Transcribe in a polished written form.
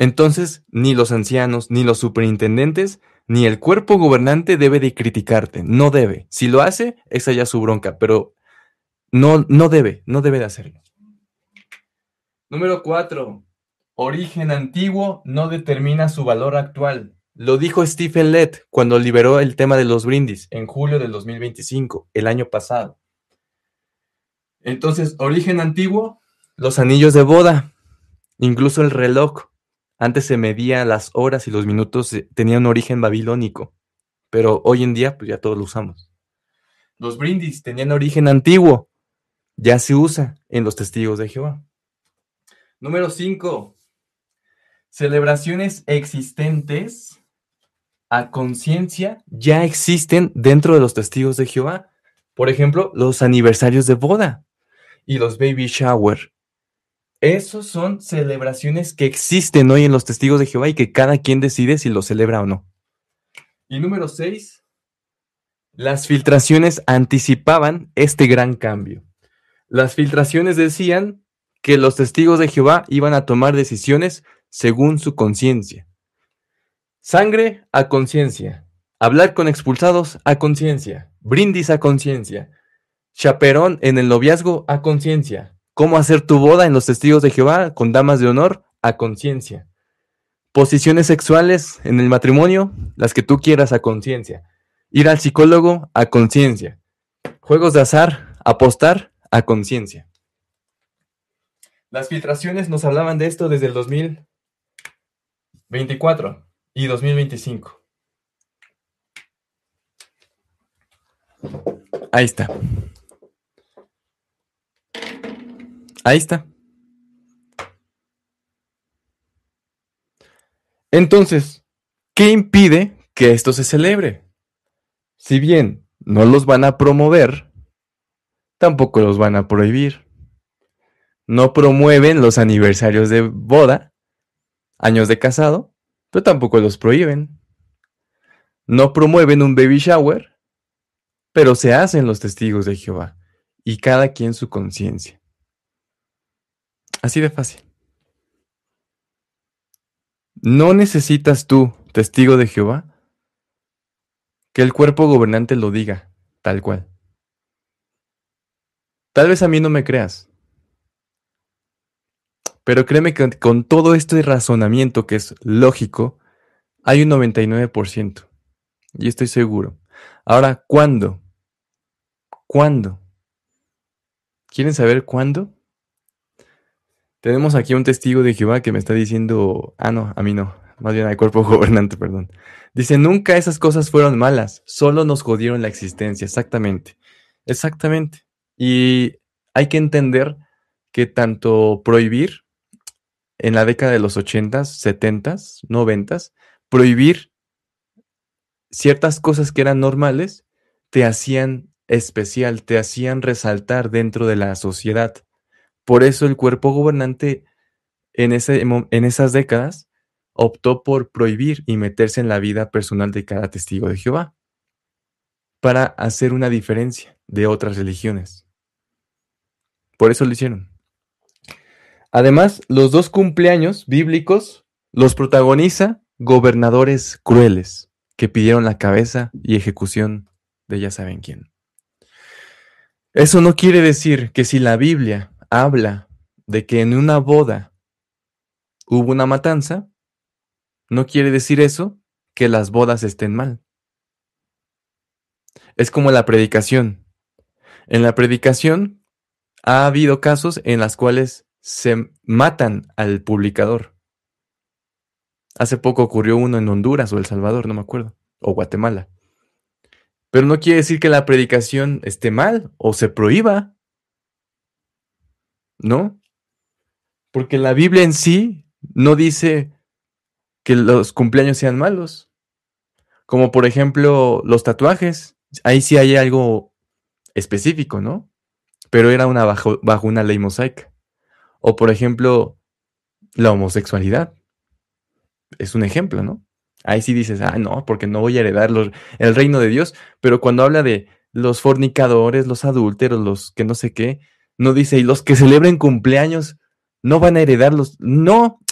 Entonces, ni los ancianos, ni los superintendentes, ni el cuerpo gobernante debe de criticarte. No debe. Si lo hace, esa ya es su bronca, pero no debe de hacerlo. Número 4. Origen antiguo no determina su valor actual. Lo dijo Stephen Lett cuando liberó el tema de los brindis en julio del 2025, el año pasado. Entonces, origen antiguo, los anillos de boda, incluso el reloj. Antes se medía las horas y los minutos, tenía un origen babilónico, pero hoy en día pues ya todos lo usamos. Los brindis tenían origen antiguo, ya se usa en los testigos de Jehová. Número 5. Celebraciones existentes a conciencia ya existen dentro de los testigos de Jehová. Por ejemplo, los aniversarios de boda y los baby shower. Esos son celebraciones que existen hoy en los testigos de Jehová y que cada quien decide si lo celebra o no. Y número 6. Las filtraciones anticipaban este gran cambio. Las filtraciones decían que los testigos de Jehová iban a tomar decisiones según su conciencia. Sangre a conciencia. Hablar con expulsados a conciencia. Brindis a conciencia. Chaperón en el noviazgo a conciencia. Cómo hacer tu boda en los testigos de Jehová con damas de honor a conciencia. Posiciones sexuales en el matrimonio, las que tú quieras a conciencia. Ir al psicólogo a conciencia. Juegos de azar, apostar a conciencia. Las filtraciones nos hablaban de esto desde el 2024 y 2025. Ahí está. Ahí está. Entonces, ¿qué impide que esto se celebre? Si bien no los van a promover, tampoco los van a prohibir. No promueven los aniversarios de boda, años de casado, pero tampoco los prohíben. No promueven un baby shower, pero se hacen los testigos de Jehová, y cada quien su conciencia. Así de fácil. No necesitas tú, testigo de Jehová, que el cuerpo gobernante lo diga, tal cual. Tal vez a mí no me creas, pero créeme que con todo este razonamiento que es lógico, hay un 99%. Y estoy seguro. Ahora, ¿cuándo? ¿Cuándo? ¿Quieren saber cuándo? Tenemos aquí un testigo de Jehová que me está diciendo... no, a mí no. Más bien al cuerpo gobernante, perdón. Dice, nunca esas cosas fueron malas. Solo nos jodieron la existencia. Exactamente. Exactamente. Y hay que entender que tanto prohibir en la década de los 80s, 70s, 90s, prohibir ciertas cosas que eran normales te hacían especial, te hacían resaltar dentro de la sociedad. Por eso el cuerpo gobernante en esas décadas optó por prohibir y meterse en la vida personal de cada testigo de Jehová para hacer una diferencia de otras religiones. Por eso lo hicieron. Además, los 2 cumpleaños bíblicos los protagoniza gobernadores crueles que pidieron la cabeza y ejecución de ya saben quién. Eso no quiere decir que si la Biblia habla de que en una boda hubo una matanza, no quiere decir eso que las bodas estén mal. Es como la predicación. En la predicación ha habido casos en los cuales se matan al publicador. Hace poco ocurrió uno en Honduras o El Salvador, no me acuerdo, o Guatemala. Pero no quiere decir que la predicación esté mal o se prohíba. ¿No? Porque la Biblia en sí no dice que los cumpleaños sean malos. Como por ejemplo los tatuajes. Ahí sí hay algo específico, ¿no? Pero era bajo una ley mosaica. O por ejemplo la homosexualidad. Es un ejemplo, ¿no? Ahí sí dices, no, porque no voy a heredar el reino de Dios. Pero cuando habla de los fornicadores, los adúlteros, los que no sé qué, no dice, y los que celebren cumpleaños no van a heredarlos. No,